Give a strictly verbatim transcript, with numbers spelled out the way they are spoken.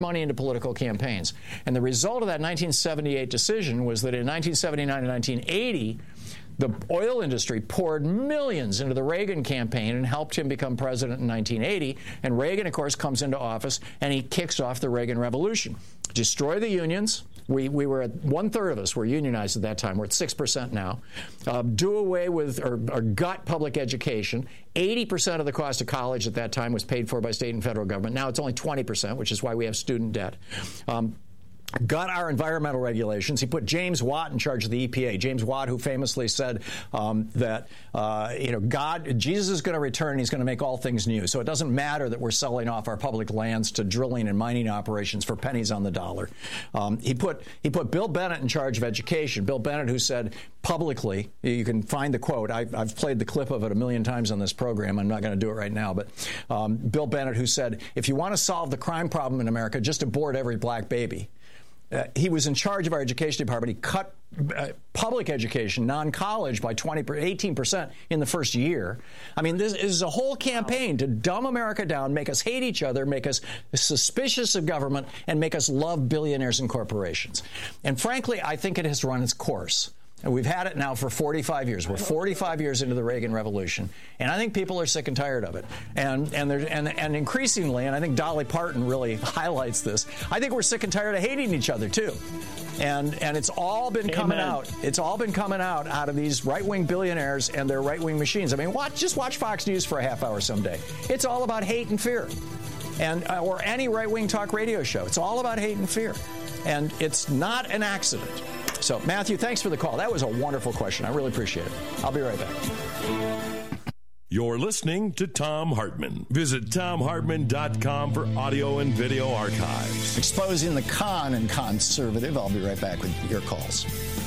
money into political campaigns. And the result of that nineteen seventy-eight decision was that in nineteen seventy-nine and nineteen eighty, the oil industry poured millions into the Reagan campaign and helped him become president in nineteen eighty. And Reagan, of course, comes into office, and he kicks off the Reagan Revolution. Destroy the unions. We, we were at one-third of us were unionized at that time. We're at six percent now. Uh, do away with or, or gut public education. eighty percent of the cost of college at that time was paid for by state and federal government. Now it's only twenty percent, which is why we have student debt. Um, Got our environmental regulations. He put James Watt in charge of the E P A. James Watt, who famously said um, that, uh, you know, God, Jesus is going to return. He's going to make all things new. So it doesn't matter that we're selling off our public lands to drilling and mining operations for pennies on the dollar. Um, he put he put Bill Bennett in charge of education. Bill Bennett, who said publicly, you can find the quote. I, I've played the clip of it a million times on this program. I'm not going to do it right now. But um, Bill Bennett, who said, if you want to solve the crime problem in America, just abort every black baby. Uh, he was in charge of our education department. He cut uh, public education, non-college, by twenty, eighteen percent in the first year. I mean, this is a whole campaign to dumb America down, make us hate each other, make us suspicious of government, and make us love billionaires and corporations. And frankly, I think it has run its course. And we've had it now for forty-five years. We're forty-five years into the Reagan Revolution, and I think people are sick and tired of it. And and and and increasingly, and I think Dolly Parton really highlights this, I think we're sick and tired of hating each other too. And and it's all been Amen. coming out. It's all been coming out out of these right-wing billionaires and their right-wing machines. I mean, watch just watch Fox News for a half hour someday. It's all about hate and fear, and uh, or any right-wing talk radio show. It's all about hate and fear, and it's not an accident. So, Matthew, thanks for the call. That was a wonderful question. I really appreciate it. I'll be right back. You're listening to Thom Hartmann. Visit Thom Hartmann dot com for audio and video archives. Exposing the con and conservative. I'll be right back with your calls.